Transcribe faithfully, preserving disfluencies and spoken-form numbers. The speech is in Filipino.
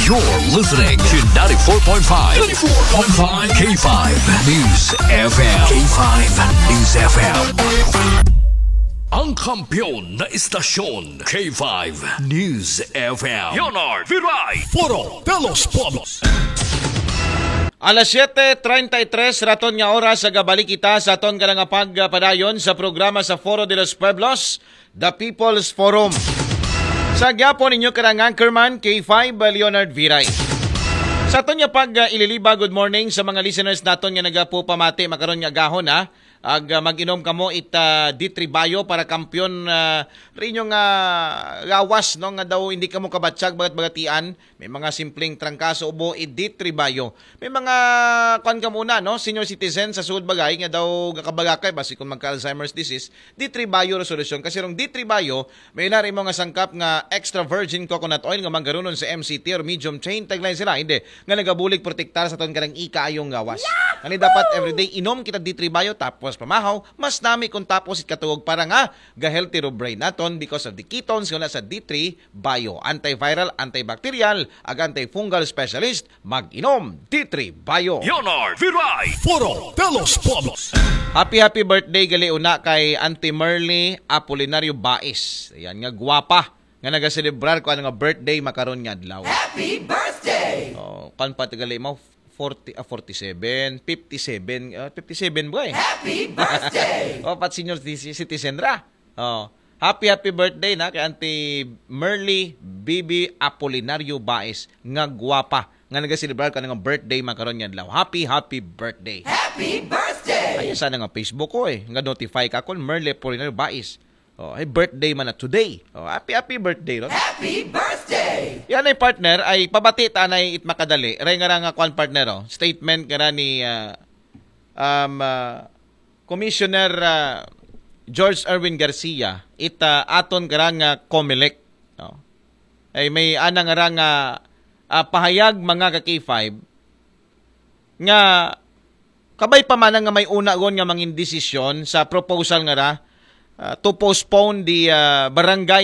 You're listening to ninety-four point five ninety-four point five K five News F M. K five News F M. Ang kampiyon na istasyon, K five News F M. Leonard Viray, Foro de los Pueblos. Alas siete treinta y tres raton nga oras sa gabalik kita sa aton nga nga pagpadayon sa programa sa Foro de los Pueblos, The People's Forum. Sa gyapon ninyo karang anchorman K five Leonard Viray. Sa aton nga pag uh, ililiba, good morning sa mga listeners naton nga nagapo pamati makaron nga gahon ha. Ag uh, mag-inom kamo it uh, di tribayo para kampiyon uh, rin yung uh, gawas no nga daw hindi kamo kabatsyag bagat bagatian. May mga simpleng trangkaso ubo it di tribayo. May mga kon ka muna no senior citizen sa sud bagay nga daw gakabagakay basi kung magka-Alzheimer's disease di tribayo resolution kasi rong di tribayo may na rin mga sangkap nga extra virgin coconut oil nga manggarunon sa M C T or medium chain tagline sila hindi nga nagabulig protektar sa ton kanang ikaayong gawas. Ani dapat everyday inom kita di tribayo tapos pamahaw, mas nami kung tapos ikatuog para nga ga-healthy ro brain naton because of the ketones nga sa D three Bio. Antiviral, antibacterial, ag antifungal specialist, mag-inom D three Bio. Leonard Viray, Foro de los Pueblos. Happy happy birthday gali una kay Auntie Merly Apolinario Baez. Ayan nga gwapa nga naga-celebrar ko ano nga birthday makaron nga adlaw. Happy birthday! Oh, kan patigali mo forty, ah, forty-seven, fifty-seven, uh, fifty-seven boy. Happy birthday! O, pat senior citizen ra. Oh, happy happy birthday na kay Auntie Merly Bibi Apolinario Baez nga gwapa nga naga-celebrar ka nga birthday makaron nga adlaw. Happy happy birthday. Happy birthday! Ay sana nga Facebook ko eh. Nga notify ka kon Merly Apolinario Baez. Oh, ay birthday man na today. Oh, happy happy birthday ron. Happy birthday! Yan ay partner ay pabati tanay it makadali. Ray nga nga kwan partner oh. Statement nga ni uh, um uh, Commissioner uh, George Erwin Garcia it uh, aton nga nga Comelec. Oh. Ay may ana nga nga uh, pahayag mga ka K five nga kabay pa man nga may una gon nga mangin desisyon sa proposal nga ra uh, to postpone the uh, barangay